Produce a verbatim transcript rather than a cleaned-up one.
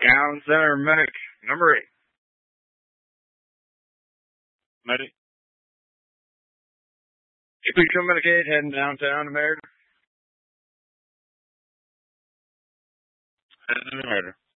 Town Center Medic, number eight. Medic. Please come Medicaid heading downtown to Meriden. Heading to Meriden.